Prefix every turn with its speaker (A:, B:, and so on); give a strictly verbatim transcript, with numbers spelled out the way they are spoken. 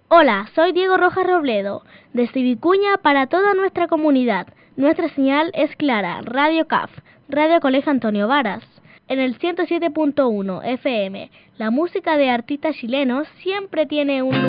A: Hola, soy Diego Rojas Robledo, desde Vicuña para toda nuestra comunidad. Nuestra señal es clara, Radio C A F, Radio Colegio Antonio Varas. En el ciento siete punto uno F M, la música de artistas chilenos siempre tiene un